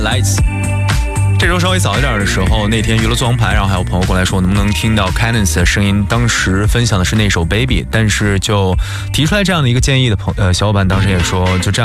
Lights。这周稍微早一点的时候，那天娱乐纵横盘，然后还有朋友过来说能不能听到 Cadence 的声音，当时分享的是那首 Baby， 但是就提出来这样的一个建议的小伙伴当时也说就这样